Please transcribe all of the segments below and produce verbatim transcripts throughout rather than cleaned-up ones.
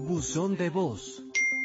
Buzón de voz.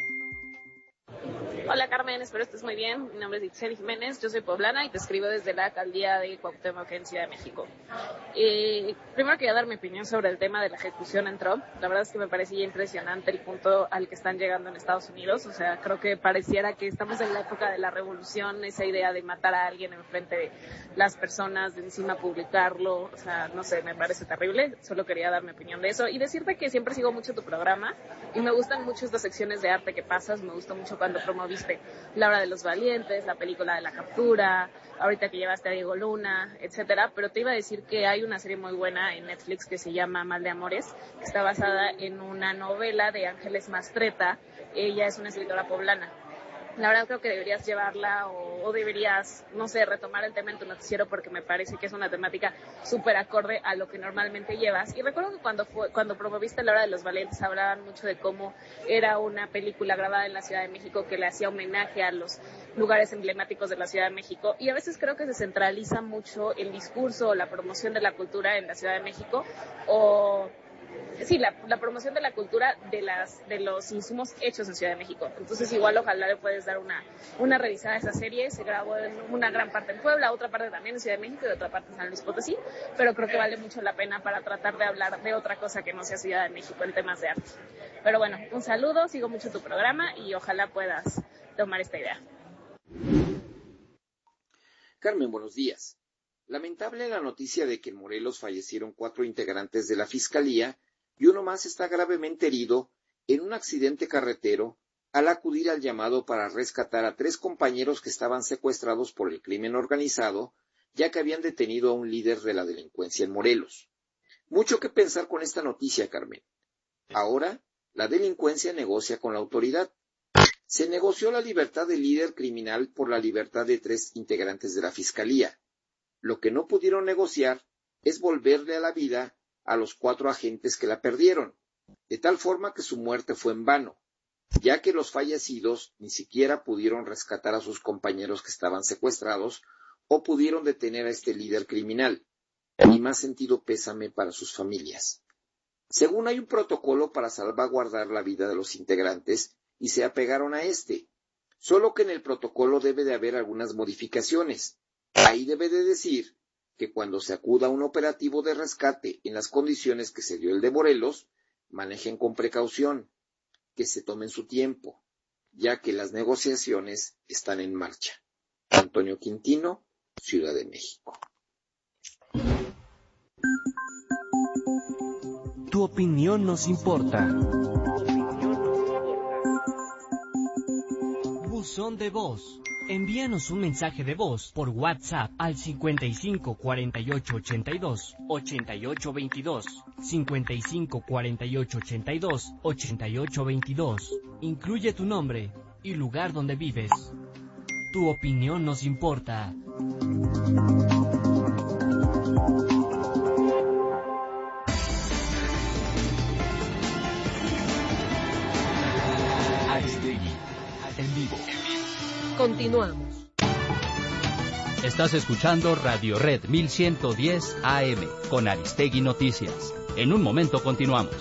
Hola Carmen, espero estés muy bien. Mi nombre es Itzel Jiménez, yo soy poblana y te escribo desde la alcaldía de Cuauhtémoc en Ciudad de México. Eh, primero quería dar mi opinión sobre el tema de la ejecución en Trump. La verdad es que me parecía impresionante el punto al que están llegando en Estados Unidos. O sea, creo que pareciera que estamos en la época de la revolución, esa idea de matar a alguien enfrente de las personas, de encima publicarlo. O sea, no sé, me parece terrible. Solo quería dar mi opinión de eso y decirte que siempre sigo mucho tu programa y me gustan mucho estas secciones de arte que pasas. Me gusta mucho cuando promoviste La Hora de los Valientes, la película de la captura, ahorita que llevaste a Diego Luna, etcétera. Pero te iba a decir que hay una serie muy buena en Netflix que se llama Mal de Amores, que está basada en una novela de Ángeles Mastretta. Ella es una escritora poblana. La verdad creo que deberías llevarla o, o deberías, no sé, retomar el tema en tu noticiero porque me parece que es una temática súper acorde a lo que normalmente llevas. Y recuerdo que cuando fue, cuando promoviste La Hora de los Valientes hablaban mucho de cómo era una película grabada en la Ciudad de México que le hacía homenaje a los lugares emblemáticos de la Ciudad de México. Y a veces creo que se centraliza mucho el discurso o la promoción de la cultura en la Ciudad de México o... Sí, la, la promoción de la cultura de las de los insumos hechos en Ciudad de México. Entonces igual ojalá le puedes dar una, una revisada a esa serie. Se grabó en una gran parte en Puebla, otra parte también en Ciudad de México y otra parte en San Luis Potosí, pero creo que vale mucho la pena para tratar de hablar de otra cosa que no sea Ciudad de México en temas de arte. Pero bueno, un saludo, sigo mucho tu programa y ojalá puedas tomar esta idea. Carmen, buenos días. Lamentable la noticia de que en Morelos fallecieron cuatro integrantes de la Fiscalía y uno más está gravemente herido en un accidente carretero al acudir al llamado para rescatar a tres compañeros que estaban secuestrados por el crimen organizado, ya que habían detenido a un líder de la delincuencia en Morelos. Mucho que pensar con esta noticia, Carmen. Ahora, la delincuencia negocia con la autoridad. Se negoció la libertad del líder criminal por la libertad de tres integrantes de la Fiscalía. Lo que no pudieron negociar es volverle a la vida a los cuatro agentes que la perdieron, de tal forma que su muerte fue en vano, ya que los fallecidos ni siquiera pudieron rescatar a sus compañeros que estaban secuestrados o pudieron detener a este líder criminal. Ni más sentido pésame para sus familias. Según hay un protocolo para salvaguardar la vida de los integrantes y se apegaron a este, solo que en el protocolo debe de haber algunas modificaciones. Ahí debe de decir que cuando se acuda a un operativo de rescate en las condiciones que se dio el de Morelos, manejen con precaución, que se tomen su tiempo, ya que las negociaciones están en marcha. Antonio Quintino, Ciudad de México. Tu opinión nos importa. Buzón de voz. Envíanos un mensaje de voz por WhatsApp al cincuenta y cinco cuarenta y ocho ochenta y dos ochenta y ocho veintidós, cincuenta y cinco cuarenta y ocho ochenta y dos ochenta y ocho veintidós. Incluye tu nombre y lugar donde vives. Tu opinión nos importa. Aristegui, en vivo. Continuamos. Estás escuchando Radio Red mil ciento diez A M con Aristegui Noticias. En un momento continuamos.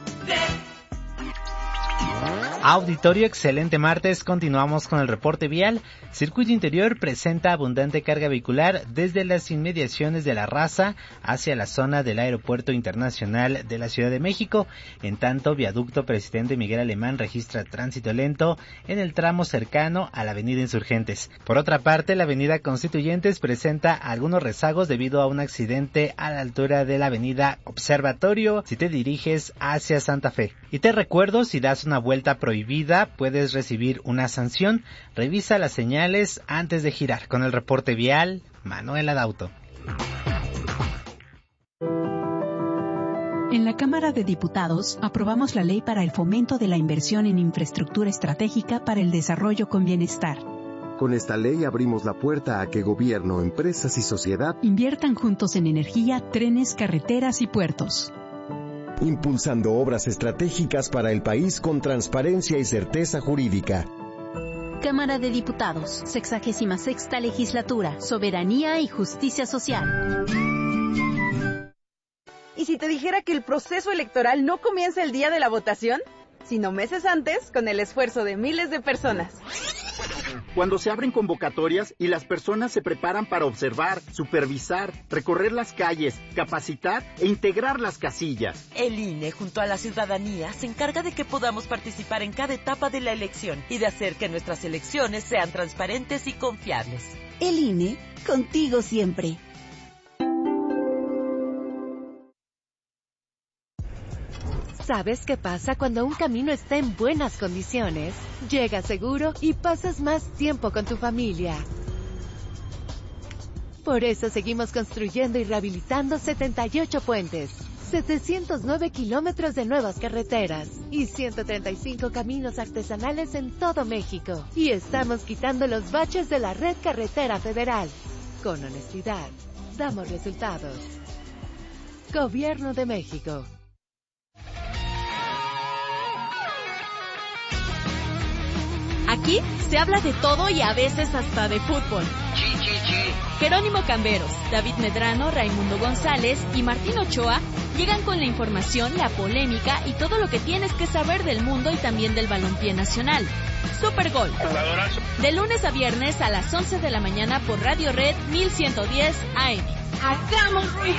Auditorio, excelente martes. Continuamos con el reporte vial. Circuito Interior presenta abundante carga vehicular desde las inmediaciones de La Raza hacia la zona del Aeropuerto Internacional de la Ciudad de México. En tanto, Viaducto Presidente Miguel Alemán registra tránsito lento en el tramo cercano a la Avenida Insurgentes. Por otra parte, la Avenida Constituyentes presenta algunos rezagos debido a un accidente a la altura de la Avenida Observatorio si te diriges hacia Santa Fe. Y te recuerdo, si das una vuelta prohibida, puedes recibir una sanción. Revisa las señales antes de girar. Con el reporte vial, Manuel Adauto. En la Cámara de Diputados aprobamos la ley para el fomento de la inversión en infraestructura estratégica para el desarrollo con bienestar. Con esta ley abrimos la puerta a que gobierno, empresas y sociedad inviertan juntos en energía, trenes, carreteras y puertos, impulsando obras estratégicas para el país con transparencia y certeza jurídica. Cámara de Diputados, sexagésima sexta legislatura, soberanía y justicia social. ¿Y si te dijera que el proceso electoral no comienza el día de la votación? sino meses antes con el esfuerzo de miles de personas. Cuando se abren convocatorias y las personas se preparan para observar, supervisar, recorrer las calles, capacitar e integrar las casillas. El I N E, junto a la ciudadanía, se encarga de que podamos participar en cada etapa de la elección y de hacer que nuestras elecciones sean transparentes y confiables. El I N E, contigo siempre. ¿Sabes qué pasa cuando un camino está en buenas condiciones? Llegas seguro y pasas más tiempo con tu familia. Por eso seguimos construyendo y rehabilitando setenta y ocho puentes, setecientos nueve kilómetros de nuevas carreteras y ciento treinta y cinco caminos artesanales en todo México. Y estamos quitando los baches de la red carretera federal. Con honestidad, damos resultados. Gobierno de México. Aquí se habla de todo y a veces hasta de fútbol. Chi, chi, chi. Jerónimo Camberos, David Medrano, Raimundo González y Martín Ochoa llegan con la información, la polémica y todo lo que tienes que saber del mundo y también del balompié nacional. Super Gol. Jugadorazo. De lunes a viernes a las once de la mañana por Radio Red mil ciento diez A M. ¡Hagamos ruido!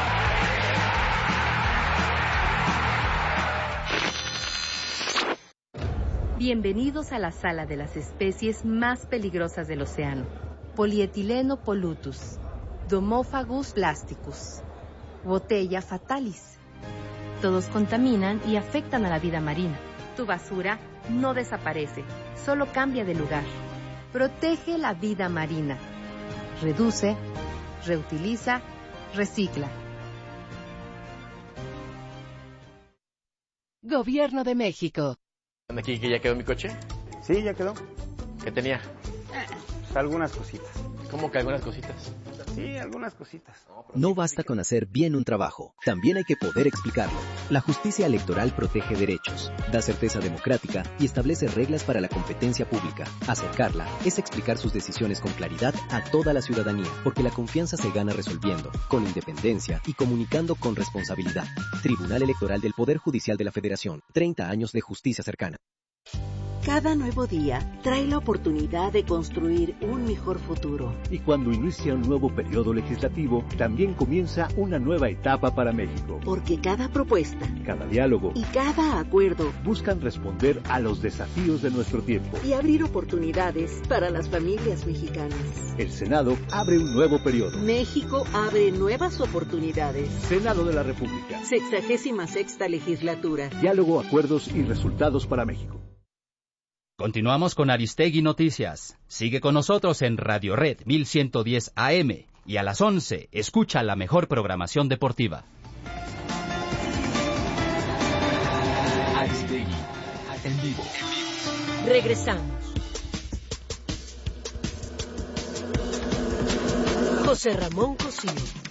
Bienvenidos a la sala de las especies más peligrosas del océano. Polietileno pollutus, Domophagus plasticus, Botella fatalis. Todos contaminan y afectan a la vida marina. Tu basura no desaparece, solo cambia de lugar. Protege la vida marina. Reduce, reutiliza, recicla. Gobierno de México. ¿Aquí que ya quedó mi coche? Sí, ya quedó. ¿Qué tenía? Pues algunas cositas. ¿Cómo que algunas cositas? Sí, algunas cositas. No basta con hacer bien un trabajo, también hay que poder explicarlo. La justicia electoral protege derechos, da certeza democrática y establece reglas para la competencia pública. Acercarla es explicar sus decisiones con claridad a toda la ciudadanía, porque la confianza se gana resolviendo, con independencia y comunicando con responsabilidad. Tribunal Electoral del Poder Judicial de la Federación, treinta años de justicia cercana. Cada nuevo día trae la oportunidad de construir un mejor futuro. Y cuando inicia un nuevo periodo legislativo, también comienza una nueva etapa para México. Porque cada propuesta, cada diálogo y cada acuerdo buscan responder a los desafíos de nuestro tiempo y abrir oportunidades para las familias mexicanas. El Senado abre un nuevo periodo. México abre nuevas oportunidades. Senado de la República. Sexagésima sexta legislatura. Diálogo, acuerdos y resultados para México. Continuamos con Aristegui Noticias. Sigue con nosotros en Radio Red mil ciento diez A M y a las once escucha la mejor programación deportiva. Aristegui, en vivo. Regresamos. José Ramón Cosío.